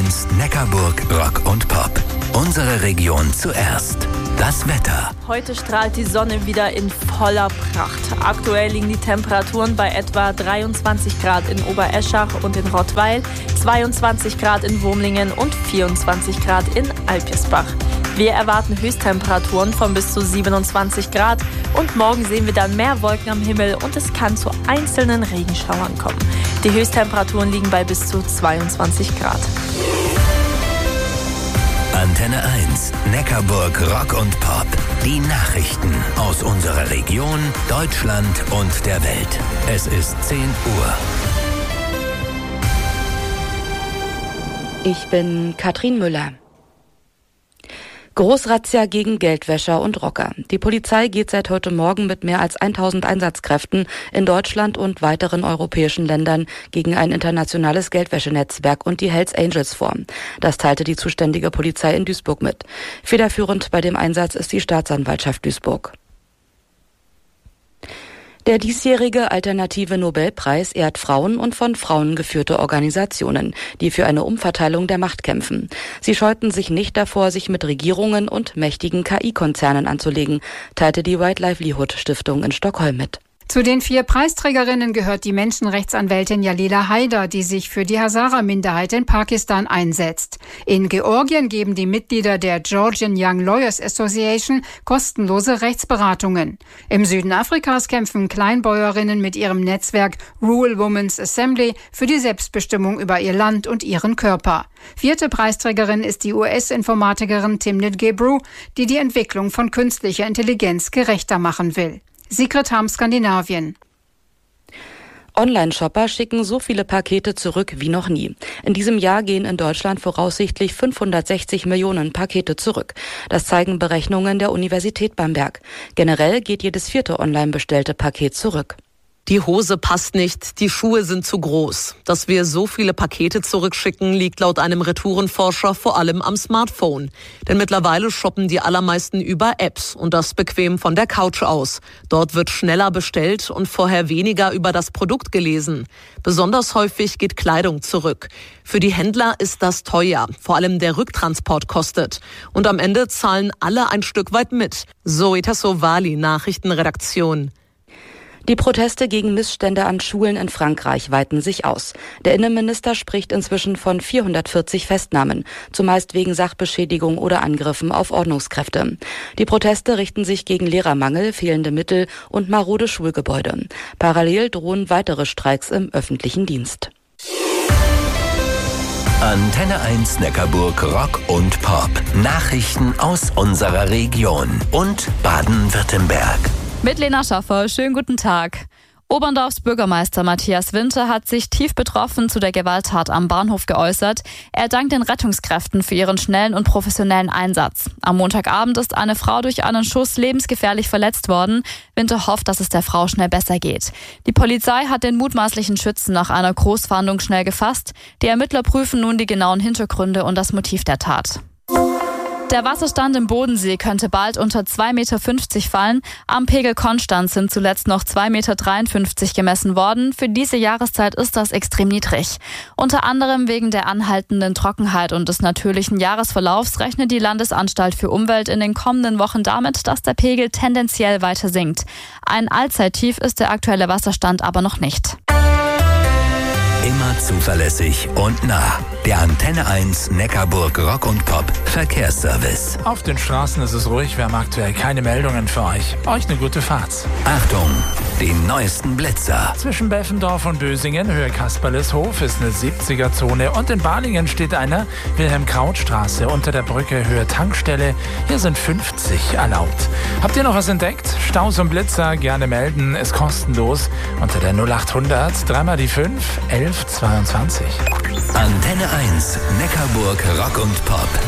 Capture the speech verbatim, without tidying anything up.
eins Neckarburg Rock und Pop. Unsere Region zuerst. Das Wetter. Heute strahlt die Sonne wieder in voller Pracht. Aktuell liegen die Temperaturen bei etwa dreiundzwanzig Grad in Obereschach und in Rottweil, zweiundzwanzig Grad in Wurmlingen und vierundzwanzig Grad in Alpirsbach. Wir erwarten Höchsttemperaturen von bis zu siebenundzwanzig Grad und morgen sehen wir dann mehr Wolken am Himmel und es kann zu einzelnen Regenschauern kommen. Die Höchsttemperaturen liegen bei bis zu zweiundzwanzig Grad. Antenne eins, Neckarburg Rock und Pop. Die Nachrichten aus unserer Region, Deutschland und der Welt. Es ist zehn Uhr. Ich bin Katrin Müller. Großrazzia gegen Geldwäscher und Rocker. Die Polizei geht seit heute Morgen mit mehr als tausend Einsatzkräften in Deutschland und weiteren europäischen Ländern gegen ein internationales Geldwäschenetzwerk und die Hells Angels vor. Das teilte die zuständige Polizei in Duisburg mit. Federführend bei dem Einsatz ist die Staatsanwaltschaft Duisburg. Der diesjährige Alternative Nobelpreis ehrt Frauen und von Frauen geführte Organisationen, die für eine Umverteilung der Macht kämpfen. Sie scheuten sich nicht davor, sich mit Regierungen und mächtigen K I-Konzernen anzulegen, teilte die Right Livelihood Stiftung in Stockholm mit. Zu den vier Preisträgerinnen gehört die Menschenrechtsanwältin Jalila Haider, die sich für die Hazara-Minderheit in Pakistan einsetzt. In Georgien geben die Mitglieder der Georgian Young Lawyers Association kostenlose Rechtsberatungen. Im Süden Afrikas kämpfen Kleinbäuerinnen mit ihrem Netzwerk Rural Women's Assembly für die Selbstbestimmung über ihr Land und ihren Körper. Vierte Preisträgerin ist die U S-Informatikerin Timnit Gebru, die die Entwicklung von künstlicher Intelligenz gerechter machen will. Sigrid Harm, Skandinavien. Online-Shopper schicken so viele Pakete zurück wie noch nie. In diesem Jahr gehen in Deutschland voraussichtlich fünfhundertsechzig Millionen Pakete zurück. Das zeigen Berechnungen der Universität Bamberg. Generell geht jedes vierte online bestellte Paket zurück. Die Hose passt nicht, die Schuhe sind zu groß. Dass wir so viele Pakete zurückschicken, liegt laut einem Retourenforscher vor allem am Smartphone. Denn mittlerweile shoppen die allermeisten über Apps und das bequem von der Couch aus. Dort wird schneller bestellt und vorher weniger über das Produkt gelesen. Besonders häufig geht Kleidung zurück. Für die Händler ist das teuer, vor allem der Rücktransport kostet. Und am Ende zahlen alle ein Stück weit mit. Zoe Tassovali, Nachrichtenredaktion. Die Proteste gegen Missstände an Schulen in Frankreich weiten sich aus. Der Innenminister spricht inzwischen von vierhundertvierzig Festnahmen, zumeist wegen Sachbeschädigung oder Angriffen auf Ordnungskräfte. Die Proteste richten sich gegen Lehrermangel, fehlende Mittel und marode Schulgebäude. Parallel drohen weitere Streiks im öffentlichen Dienst. Antenne eins Neckarburg Rock und Pop. Nachrichten aus unserer Region und Baden-Württemberg. Mit Lena Schaffer, schönen guten Tag. Oberndorfs Bürgermeister Matthias Winter hat sich tief betroffen zu der Gewalttat am Bahnhof geäußert. Er dankt den Rettungskräften für ihren schnellen und professionellen Einsatz. Am Montagabend ist eine Frau durch einen Schuss lebensgefährlich verletzt worden. Winter hofft, dass es der Frau schnell besser geht. Die Polizei hat den mutmaßlichen Schützen nach einer Großfahndung schnell gefasst. Die Ermittler prüfen nun die genauen Hintergründe und das Motiv der Tat. Der Wasserstand im Bodensee könnte bald unter zwei Meter fünfzig fallen. Am Pegel Konstanz sind zuletzt noch zwei Meter dreiundfünfzig gemessen worden. Für diese Jahreszeit ist das extrem niedrig. Unter anderem wegen der anhaltenden Trockenheit und des natürlichen Jahresverlaufs rechnet die Landesanstalt für Umwelt in den kommenden Wochen damit, dass der Pegel tendenziell weiter sinkt. Ein Allzeittief ist der aktuelle Wasserstand aber noch nicht. Immer zuverlässig und nah. Der Antenne eins Neckarburg Rock und Pop Verkehrsservice. Auf den Straßen ist es ruhig, wir haben aktuell keine Meldungen für euch. Euch eine gute Fahrt. Achtung, die neuesten Blitzer. Zwischen Belfendorf und Bösingen, Höhe Kasperleshof, ist eine siebziger-Zone und in Balingen steht eine Wilhelm-Kraut-Straße unter der Brücke Höhe Tankstelle. Hier sind fünfzig erlaubt. Habt ihr noch was entdeckt? Staus und Blitzer gerne melden, ist kostenlos unter der null achthundert dreimal die fünf elf zweiundzwanzig. Antenne eins Neckarburg Rock und Pop.